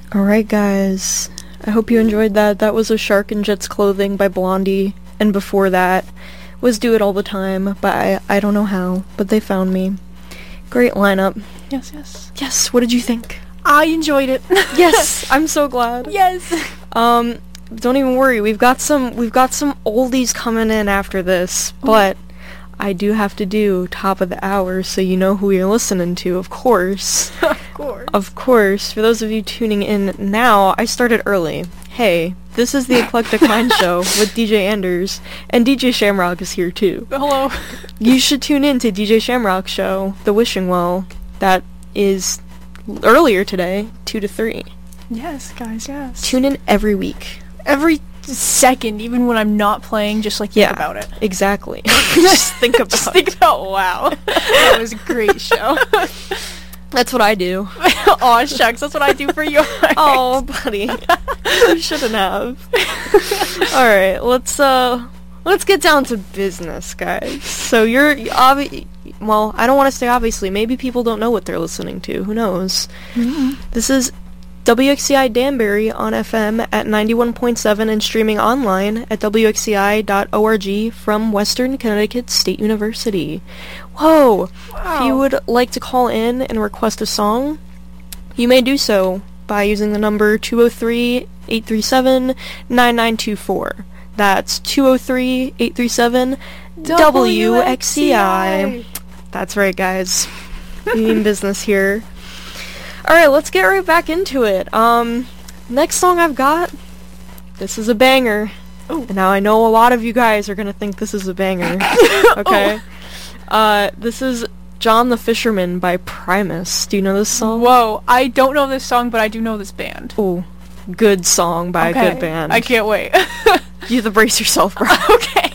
Alright guys, I hope you enjoyed that. That was a Shark and Jet's Clothing by Blondie, and before that was Do It All the Time by I don't know how, but they found me. Great lineup. Yes. Yes, what did you think? I enjoyed it. Yes, I'm so glad. Yes. Don't even worry, we've got some oldies coming in after this, but I do have to do top of the hour so you know who you're listening to, of course. Of course, for those of you tuning in now, I started early. Hey, this is the Eclectic Mind Show with DJ Anders, and DJ Shamrock is here too. Hello. You should tune in to DJ Shamrock's show, The Wishing Well, that is earlier today, 2 to 3. Yes, guys, yes. Tune in every week. Every second, even when I'm not playing, just like think about it. Exactly. Just think about Just think about, wow. That was a great show. That's what I do. Aw, shucks, that's what I do for you. Oh, buddy. You shouldn't have. Alright, let's get down to business, guys. So well, I don't want to say obviously. Maybe people don't know what they're listening to. Who knows? Mm-hmm. This is WXCI Danbury on FM at 91.7 and streaming online at wxci.org from Western Connecticut State University. Whoa! Wow. If you would like to call in and request a song, you may do so by using the number 203-837-9924. That's 203-837-WXCI. That's right, guys. We mean business here. Alright, let's get right back into it. Next song I've got, this is a banger. Ooh. And now I know a lot of you guys are gonna think this is a banger. Okay? This is John the Fisherman by Primus. Do you know this song? Whoa, I don't know this song, but I do know this band. Ooh, good song by a good band. I can't wait. You have to brace yourself, bro. Okay.